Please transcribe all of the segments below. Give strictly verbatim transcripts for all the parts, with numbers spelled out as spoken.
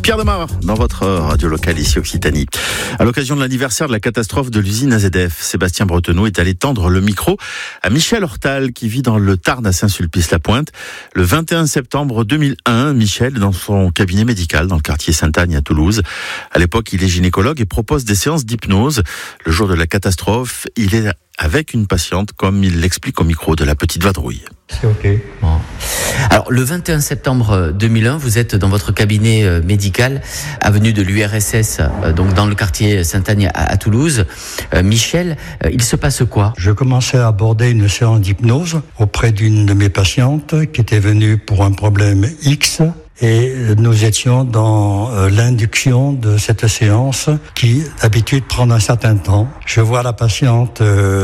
Pierre Demar, dans votre radio locale ici Occitanie. À l'occasion de l'anniversaire de la catastrophe de l'usine A Z F, Sébastien Bretonneau est allé tendre le micro à Michel Hortal, qui vit dans le Tarn à Saint-Sulpice-la-Pointe. Le vingt et un septembre deux mille un, Michel, dans son cabinet médical, dans le quartier Sainte-Agne à Toulouse. À l'époque, il est gynécologue et propose des séances d'hypnose. Le jour de la catastrophe, il est avec une patiente, comme il l'explique au micro de la petite vadrouille. C'est ok. Bon. Alors, le vingt et un septembre deux mille un, vous êtes dans votre cabinet médical, avenue de l'U R S S, donc dans le quartier Sainte-Agne à, à Toulouse. Euh, Michel, euh, il se passe quoi ? Je commençais à aborder une séance d'hypnose auprès d'une de mes patientes qui était venue pour un problème X. Et nous étions dans euh, l'induction de cette séance qui, d'habitude, prend un certain temps. Je vois la patiente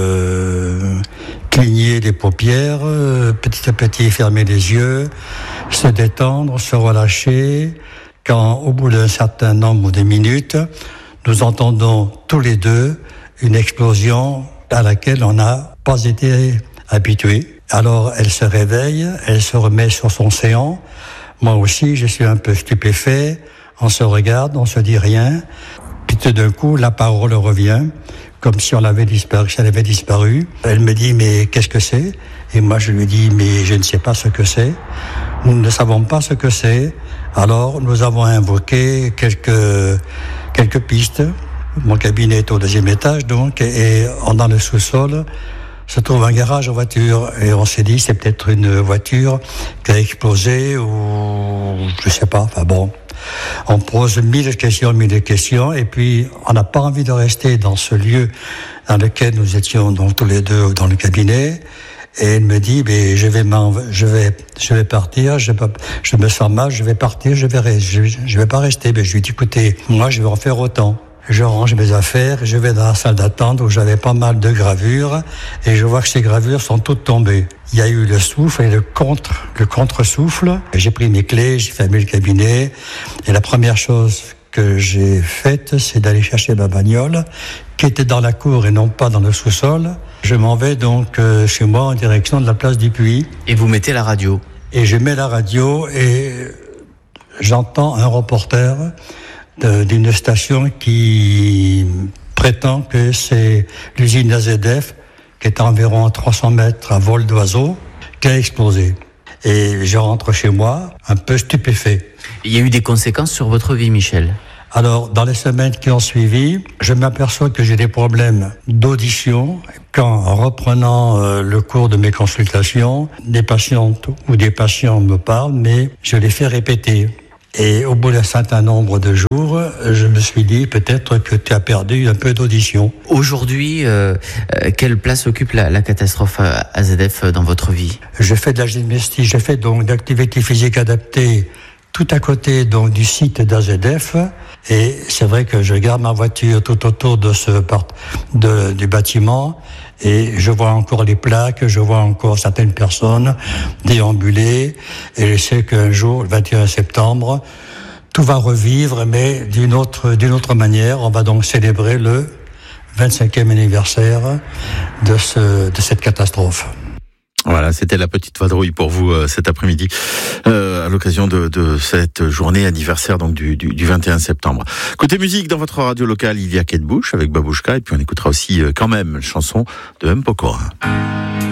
euh, cligner les paupières, euh, petit à petit fermer les yeux, se détendre, se relâcher. Quand, au bout d'un certain nombre de minutes, nous entendons tous les deux une explosion à laquelle on n'a pas été habitué. Alors, elle se réveille, elle se remet sur son séant. Moi aussi, je suis un peu stupéfait. On se regarde, on se dit rien. Puis tout d'un coup, la parole revient, comme si on avait disparu, si elle avait disparu. Elle me dit, mais qu'est-ce que c'est ? Et moi, je lui dis, mais je ne sais pas ce que c'est. Nous ne savons pas ce que c'est. Alors, nous avons invoqué quelques, quelques pistes. Mon cabinet est au deuxième étage, donc, et dans le sous-sol se trouve un garage aux voitures, et on s'est dit c'est peut-être une voiture qui a explosé ou je sais pas, enfin bon. On pose mille questions, mille questions, et puis on n'a pas envie de rester dans ce lieu dans lequel nous étions donc tous les deux dans le cabinet. Et elle me dit, mais je vais, je vais, je vais partir, je, je me sens mal, je vais partir, je vais, je, je vais pas rester. Mais je lui dis, écoutez, moi je vais en faire autant. Je range mes affaires, je vais dans la salle d'attente où j'avais pas mal de gravures et je vois que ces gravures sont toutes tombées. Il y a eu le souffle et le contre, le contre-souffle. J'ai pris mes clés, j'ai fermé le cabinet et la première chose que j'ai faite, c'est d'aller chercher ma bagnole qui était dans la cour et non pas dans le sous-sol. Je m'en vais donc euh, chez moi en direction de la place du Puy. Et vous mettez la radio ? Et je mets la radio et j'entends un reporter d'une station qui prétend que c'est l'usine A Z F, qui est à environ trois cents mètres à vol d'oiseau, qui a explosé. Et je rentre chez moi, un peu stupéfait. Il y a eu des conséquences sur votre vie, Michel ? Alors, dans les semaines qui ont suivi, je m'aperçois que j'ai des problèmes d'audition. Quand, en reprenant euh, le cours de mes consultations, des patientes ou des patients me parlent, mais je les fais répéter. Et au bout d'un certain nombre de jours, je me suis dit peut-être que tu as perdu un peu d'audition. Aujourd'hui, euh, euh, quelle place occupe la, la catastrophe A Z F dans votre vie ? Je fais de la gymnastique, je fais donc d'activité physique adaptée tout à côté donc du site d'A Z F. Et c'est vrai que je garde ma voiture tout autour de ce part, de, du bâtiment. Et je vois encore les plaques, je vois encore certaines personnes déambuler. Et je sais qu'un jour, le vingt et un septembre, tout va revivre, mais d'une autre, d'une autre manière. On va donc célébrer le vingt-cinquième anniversaire de, ce, de cette catastrophe. Voilà, c'était la petite vadrouille pour vous euh, cet après-midi euh, à l'occasion de, de cette journée anniversaire donc du, du, du vingt et un septembre. Côté musique, dans votre radio locale, il y a Kate Bush avec Babouchka et puis on écoutera aussi euh, quand même une chanson de M. Pokora.